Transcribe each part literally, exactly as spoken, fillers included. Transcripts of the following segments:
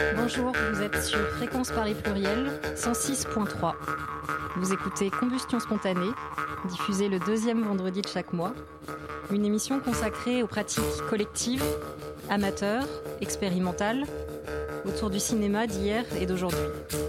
Bonjour, vous êtes sur Fréquence Paris Pluriel, cent six virgule trois. Vous écoutez Combustion Spontanée, diffusée le deuxième vendredi de chaque mois. Une émission consacrée aux pratiques collectives, amateurs, expérimentales, autour du cinéma d'hier et d'aujourd'hui.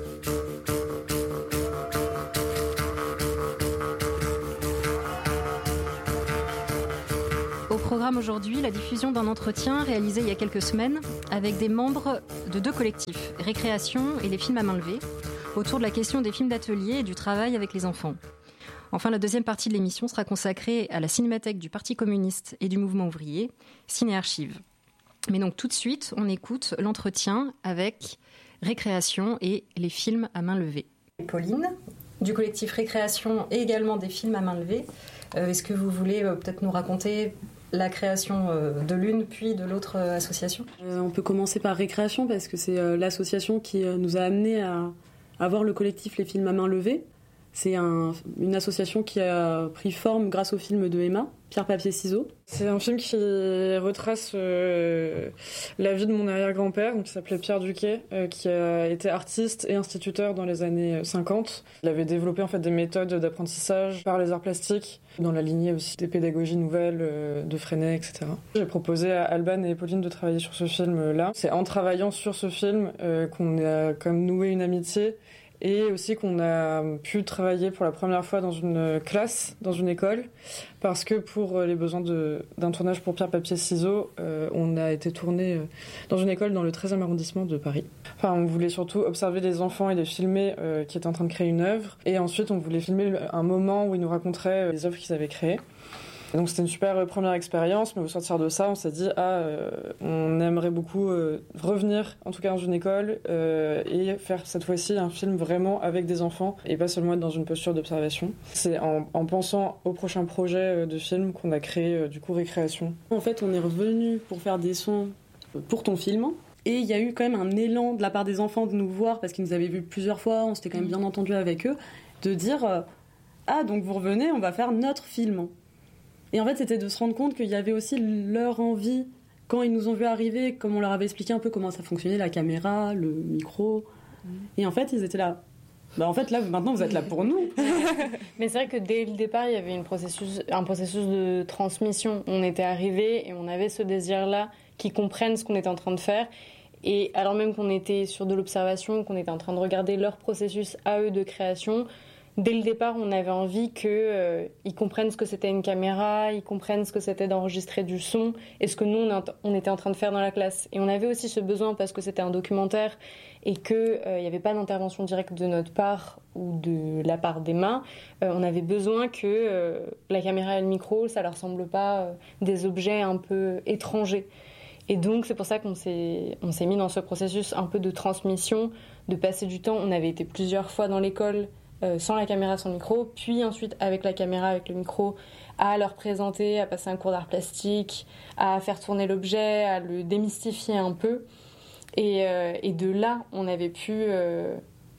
Au programme aujourd'hui, la diffusion d'un entretien réalisé il y a quelques semaines avec des membres de deux collectifs, Récréation et les films à main levée, autour de la question des films d'atelier et du travail avec les enfants. Enfin, la deuxième partie de l'émission sera consacrée à la cinémathèque du Parti communiste et du mouvement ouvrier, Ciné-Archives. Mais donc tout de suite, on écoute l'entretien avec Récréation et les films à main levée. Pauline, du collectif Récréation et également des films à main levée, euh, est-ce que vous voulez euh, peut-être nous raconter la création euh, de l'une puis de l'autre euh, association ? euh, On peut commencer par Récréation parce que c'est euh, l'association qui euh, nous a amené à avoir le collectif Les films à main levée. C'est un, une association qui a pris forme grâce au film de Emma, Pierre, Papier, Ciseaux. C'est un film qui retrace euh, la vie de mon arrière-grand-père, donc, qui s'appelait Pierre Duquet, euh, qui a été artiste et instituteur dans les années cinquante. Il avait développé en fait, des méthodes d'apprentissage par les arts plastiques, dans la lignée aussi des pédagogies nouvelles euh, de Freinet, et cetera. J'ai proposé à Alban et Pauline de travailler sur ce film-là. C'est en travaillant sur ce film euh, qu'on a quand même noué une amitié, et aussi qu'on a pu travailler pour la première fois dans une classe, dans une école, parce que pour les besoins de, d'un tournage pour Pierre, Papier, Ciseaux, euh, on a été tourné dans une école dans le treizième arrondissement de Paris. Enfin, on voulait surtout observer les enfants et les filmer euh, qui étaient en train de créer une œuvre, et ensuite on voulait filmer un moment où ils nous raconteraient les œuvres qu'ils avaient créées. Donc c'était une super première expérience, mais au sortir de ça, on s'est dit ah, euh, on aimerait beaucoup euh, revenir, en tout cas dans une école, euh, et faire cette fois-ci un film vraiment avec des enfants et pas seulement être dans une posture d'observation. C'est en, en pensant au prochain projet de film qu'on a créé euh, du coup Récréation. En fait, on est revenu pour faire des sons pour ton film. Et il y a eu quand même un élan de la part des enfants de nous voir, parce qu'ils nous avaient vus plusieurs fois, on s'était quand même bien entendu avec eux, de dire euh, ah, donc vous revenez, on va faire notre film. Et en fait, c'était de se rendre compte qu'il y avait aussi leur envie, quand ils nous ont vu arriver, comme on leur avait expliqué un peu comment ça fonctionnait, la caméra, le micro. Mmh. Et en fait, ils étaient là. Bah en fait, là, maintenant, vous êtes là pour nous. Mais c'est vrai que dès le départ, il y avait une processus, un processus de transmission. On était arrivés et on avait ce désir-là qu'ils comprennent ce qu'on était en train de faire. Et alors même qu'on était sur de l'observation, qu'on était en train de regarder leur processus à eux de création, dès le départ, on avait envie qu'ils euh, comprennent ce que c'était une caméra, ils comprennent ce que c'était d'enregistrer du son et ce que nous, on, on était en train de faire dans la classe. Et on avait aussi ce besoin, parce que c'était un documentaire et qu'il n'y euh, avait pas d'intervention directe de notre part ou de la part d'Emma, euh, on avait besoin que euh, la caméra et le micro, ça ne leur semble pas euh, des objets un peu étrangers. Et donc, c'est pour ça qu'on s'est, on s'est mis dans ce processus un peu de transmission, de passer du temps. On avait été plusieurs fois dans l'école, Euh, sans la caméra, sans le micro, puis ensuite avec la caméra, avec le micro, à leur présenter, à passer un cours d'art plastique, à faire tourner l'objet, à le démystifier un peu. Et, euh, et de là, on avait pu euh,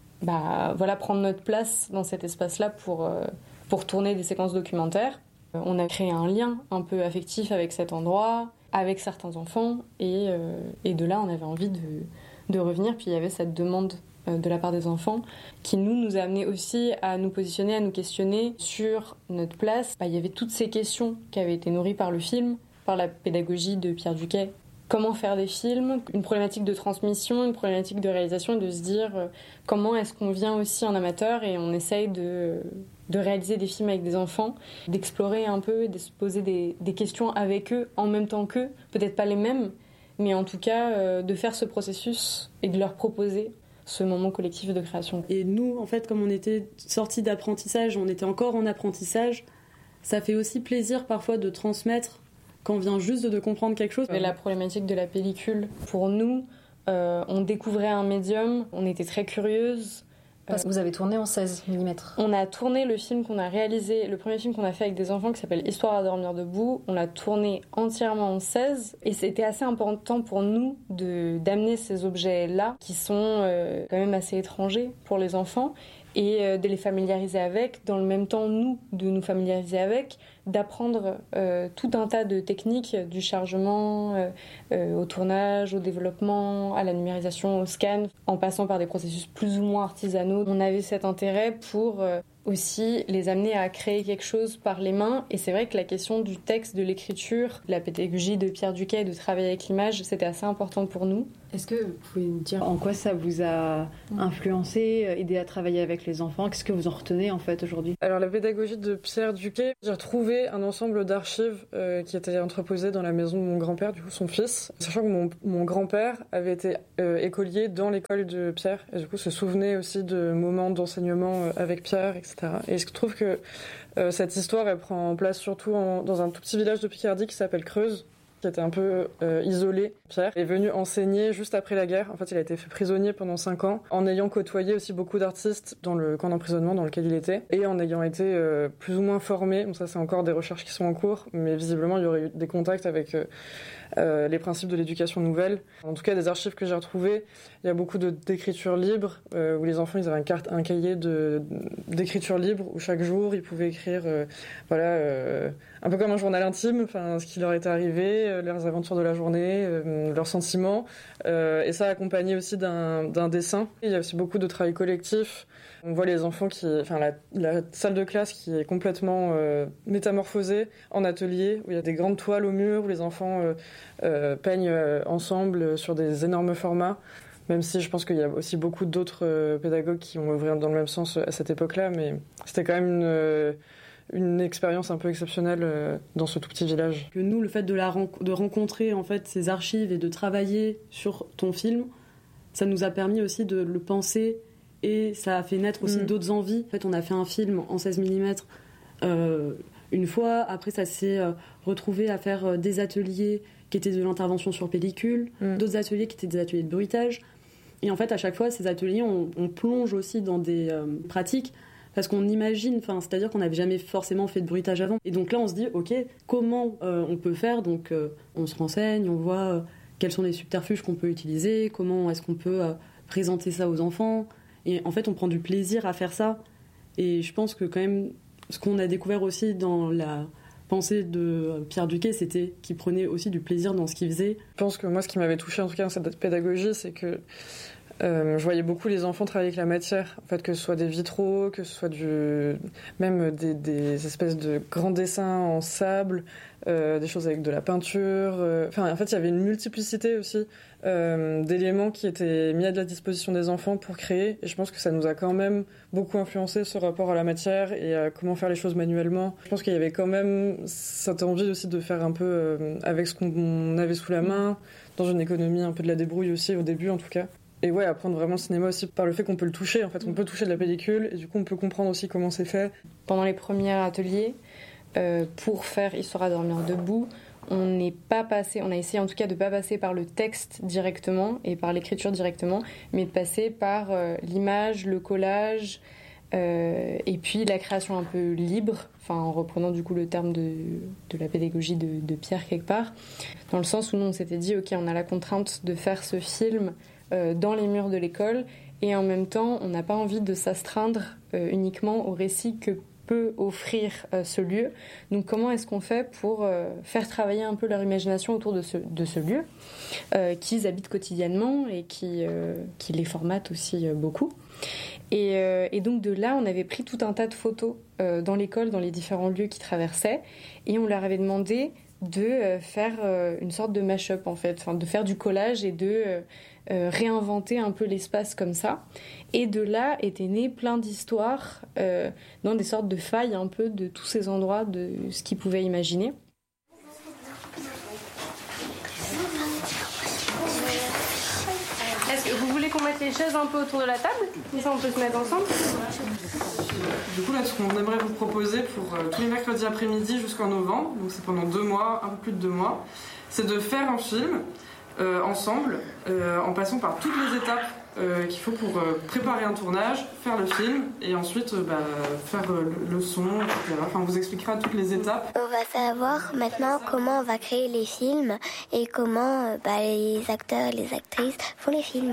bah, voilà, prendre notre place dans cet espace-là pour, euh, pour tourner des séquences documentaires. Euh, on a créé un lien un peu affectif avec cet endroit, avec certains enfants, et, euh, et de là, on avait envie de, de revenir. Puis il y avait cette demande de la part des enfants, qui nous, nous a amené aussi à nous positionner, à nous questionner sur notre place. Bah, il y avait toutes ces questions qui avaient été nourries par le film, par la pédagogie de Pierre Duquet. Comment faire des films, une problématique de transmission, une problématique de réalisation, et de se dire euh, comment est-ce qu'on vient aussi en amateur et on essaye de, de réaliser des films avec des enfants, d'explorer un peu, de se poser des, des questions avec eux en même temps qu'eux, peut-être pas les mêmes, mais en tout cas euh, de faire ce processus et de leur proposer ce moment collectif de création. Et nous, en fait, comme on était sortis d'apprentissage, on était encore en apprentissage, ça fait aussi plaisir parfois de transmettre quand on vient juste de comprendre quelque chose. Mais la problématique de la pellicule, pour nous, euh, on découvrait un médium, on était très curieuses. Parce que vous avez tourné en seize millimètres. On a tourné le film qu'on a réalisé, le premier film qu'on a fait avec des enfants qui s'appelle Histoire à dormir debout. On l'a tourné entièrement en seize et c'était assez important pour nous de, d'amener ces objets-là qui sont euh, quand même assez étrangers pour les enfants et euh, de les familiariser avec, dans le même temps nous de nous familiariser avec, d'apprendre euh, tout un tas de techniques, du chargement euh, euh, au tournage, au développement, à la numérisation, au scan, en passant par des processus plus ou moins artisanaux. On avait cet intérêt pour euh, aussi les amener à créer quelque chose par les mains. Et c'est vrai que la question du texte, de l'écriture, de la pédagogie de Pierre Duquet, de travailler avec l'image, c'était assez important pour nous. Est-ce que vous pouvez nous dire en quoi ça vous a influencé, aidé à travailler avec les enfants? Qu'est-ce que vous en retenez en fait aujourd'hui? Alors la pédagogie de Pierre Duquet, j'ai retrouvé un ensemble d'archives euh, qui étaient entreposées dans la maison de mon grand-père, du coup son fils. Sachant que mon, mon grand-père avait été euh, écolier dans l'école de Pierre et du coup se souvenait aussi de moments d'enseignement euh, avec Pierre, et cetera. Et je trouve que euh, cette histoire, elle prend place surtout en, dans un tout petit village de Picardie qui s'appelle Creuse, qui était un peu euh, isolé. Pierre est venu enseigner juste après la guerre. En fait, il a été fait prisonnier pendant cinq ans, en ayant côtoyé aussi beaucoup d'artistes dans le camp d'emprisonnement dans lequel il était, et en ayant été euh, plus ou moins formé. Bon, ça, c'est encore des recherches qui sont en cours, mais visiblement, il y aurait eu des contacts avec euh, euh, les principes de l'éducation nouvelle. En tout cas, des archives que j'ai retrouvées, il y a beaucoup de, d'écriture libre, euh, où les enfants, ils avaient un, carte, un cahier de, d'écriture libre, où chaque jour, ils pouvaient écrire, euh, voilà, euh, un peu comme un journal intime, enfin, ce qui leur était arrivé, euh, leurs aventures de la journée, euh, leurs sentiments, euh, et ça accompagné aussi d'un, d'un dessin. Il y a aussi beaucoup de travail collectif. On voit les enfants qui, enfin, la, la salle de classe qui est complètement euh, métamorphosée en atelier, où il y a des grandes toiles au mur, où les enfants euh, euh, peignent euh, ensemble sur des énormes formats. Même si je pense qu'il y a aussi beaucoup d'autres euh, pédagogues qui ont œuvré dans le même sens à cette époque-là, mais c'était quand même une, euh, une expérience un peu exceptionnelle euh, dans ce tout petit village. Que nous, le fait de, la ren- de rencontrer en fait, ces archives et de travailler sur ton film, ça nous a permis aussi de le penser et ça a fait naître aussi mmh. d'autres envies. En fait, on a fait un film en seize millimètres euh, une fois, après ça s'est euh, retrouvé à faire euh, des ateliers qui étaient de l'intervention sur pellicule, mmh. d'autres ateliers qui étaient des ateliers de bruitage. Et en fait, à chaque fois, ces ateliers, on, on plonge aussi dans des euh, pratiques parce qu'on imagine, enfin, c'est-à-dire qu'on n'avait jamais forcément fait de bruitage avant. Et donc là, on se dit, ok, comment euh, on peut faire? Donc, euh, on se renseigne, on voit euh, quels sont les subterfuges qu'on peut utiliser, comment est-ce qu'on peut euh, présenter ça aux enfants. Et en fait, on prend du plaisir à faire ça. Et je pense que quand même, ce qu'on a découvert aussi dans la pensée de Pierre Duquet, c'était qu'il prenait aussi du plaisir dans ce qu'il faisait. Je pense que moi, ce qui m'avait touchée, en tout cas dans cette pédagogie, c'est que euh, je voyais beaucoup les enfants travailler avec la matière. En fait, que ce soit des vitraux, que ce soit du... même des, des espèces de grands dessins en sable, euh, des choses avec de la peinture. Euh... Enfin, en fait, il y avait une multiplicité aussi euh, d'éléments qui étaient mis à la disposition des enfants pour créer. Et je pense que ça nous a quand même beaucoup influencé ce rapport à la matière et à comment faire les choses manuellement. Je pense qu'il y avait quand même cette envie aussi de faire un peu euh, avec ce qu'on avait sous la main, dans une économie un peu de la débrouille aussi, au début en tout cas. Et ouais, apprendre vraiment le cinéma aussi par le fait qu'on peut le toucher. En fait, on peut toucher de la pellicule et du coup, on peut comprendre aussi comment c'est fait. Pendant les premiers ateliers, euh, pour faire Histoire à dormir debout, on n'est pas passé, on a essayé en tout cas de ne pas passer par le texte directement et par l'écriture directement, mais de passer par euh, l'image, le collage euh, et puis la création un peu libre, enfin en reprenant du coup le terme de, de la pédagogie de, de Pierre quelque part, dans le sens où nous on s'était dit ok, on a la contrainte de faire ce film euh, dans les murs de l'école et en même temps on n'a pas envie de s'astreindre euh, uniquement au récit que peut offrir euh, ce lieu. Donc comment est-ce qu'on fait pour euh, faire travailler un peu leur imagination autour de ce, de ce lieu euh, qu'ils habitent quotidiennement et qui, euh, qui les formatent aussi euh, beaucoup. Et, euh, et donc de là, on avait pris tout un tas de photos euh, dans l'école, dans les différents lieux qu'ils traversaient, et on leur avait demandé de euh, faire euh, une sorte de mash-up en fait, enfin, de faire du collage et de euh, euh, réinventer un peu l'espace comme ça. Et de là étaient nées plein d'histoires euh, dans des sortes de failles un peu de tous ces endroits, de ce qu'ils pouvaient imaginer. Est-ce que vous voulez qu'on mette les chaises un peu autour de la table? Comme ça on peut se mettre ensemble. Du coup là, ce qu'on aimerait vous proposer pour euh, tous les mercredis après-midi jusqu'en novembre, donc c'est pendant deux mois, un peu plus de deux mois, c'est de faire un film euh, ensemble, euh, en passant par toutes les étapes euh, qu'il faut pour euh, préparer un tournage, faire le film et ensuite euh, bah, faire euh, le, le son, et cetera. Enfin, on vous expliquera toutes les étapes. On va savoir maintenant comment on va créer les films et comment euh, bah, les acteurs et les actrices font les films.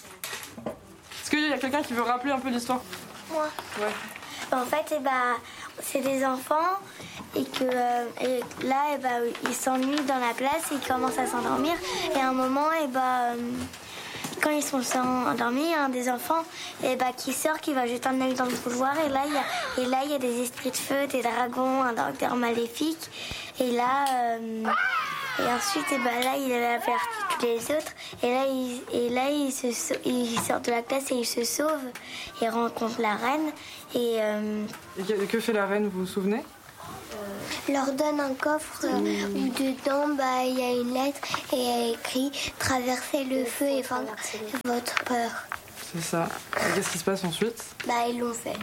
Est-ce qu'il y a quelqu'un qui veut rappeler un peu l'histoire? Moi. Ouais. En fait, eh bah, c'est des enfants et que euh, et là, et bah, ils s'ennuient dans la place et ils commencent à s'endormir. Et à un moment, et bah, euh, quand ils sont endormis, il y a un des enfants et bah, qui sort, qui va jeter un œil dans le couloir. Et là, il y a, et là, il y a des esprits de feu, des dragons, un docteur maléfique. Et là... Euh, Et ensuite, et ben là, il avait averti tous les autres. Et là, il, et là il, se, il sort de la classe et il se sauve. Il rencontre la reine. Et, euh, et que, que fait la reine, vous vous souvenez? Leur donne un coffre mmh. où dedans, bah, il y a une lettre et elle écrit « Traversez le feu et vaincre votre peur ». C'est ça. Et qu'est-ce qui se passe ensuite? Bah, ils l'ont fait.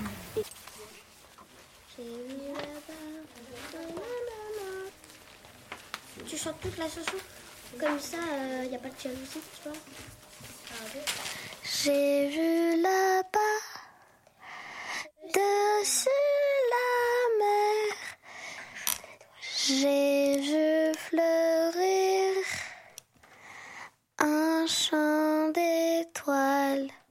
Tu chantes toute la chanson. Comme ça, il euh, n'y a pas de jalousie, tu vois. J'ai vu là-bas, dessus la mer, j'ai vu fleurir un champ d'étoiles.